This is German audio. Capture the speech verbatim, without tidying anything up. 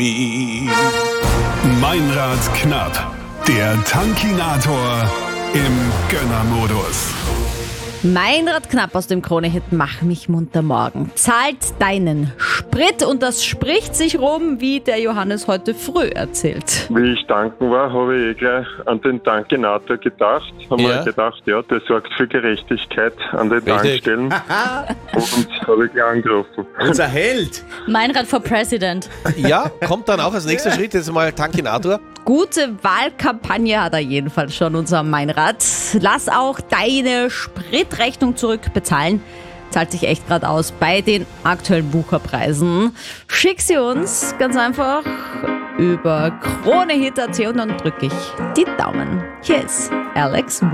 Meinrad knapp, der Tankinator im Gönnermodus. Meinrad Knapp aus dem Krone-Hit Mach mich munter morgen zahlt deinen Sprit und das spricht sich rum, wie der Johannes heute früh erzählt. Wie ich tanken war, habe ich eh gleich an den Tankinator gedacht. Habe Ja. mir gedacht, ja, der sorgt für Gerechtigkeit an den Richtig. Tankstellen. Und habe ich gleich angerufen. Unser Held. Meinrad for President. Ja, kommt dann auch als nächster Schritt jetzt mal Tankinator. Gute Wahlkampagne hat er jedenfalls schon, unser Meinrad. Lass auch deine Spritrechnung zurückbezahlen. Zahlt sich echt gerade aus bei den aktuellen Bucherpreisen. Schick sie uns ganz einfach über Krone Hit Punkt at und dann drücke ich die Daumen. Hier ist Alex